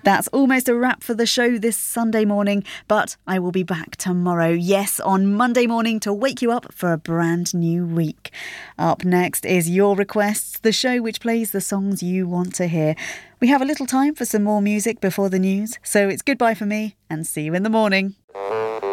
That's almost a wrap for the show this Sunday morning, but I will be back tomorrow, yes, on Monday morning to wake you up for a brand new week. Up next is Your Requests, the show which plays the songs you want to hear. We have a little time for some more music before the news, so it's goodbye for me and see you in the morning.